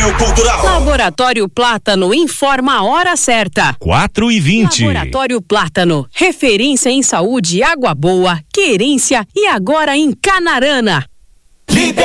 Passeio Cultural. Laboratório Plátano informa a hora certa. 4h20. Laboratório Plátano, referência em saúde, água boa, querência e agora em Canarana.